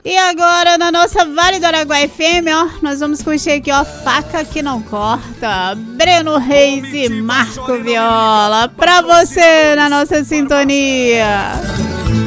E agora na nossa Vale do Araguaia FM, ó, nós vamos curtir aqui, ó, Faca que Não Corta, Breno Reis e Marco Viola, pra você na nossa sintonia.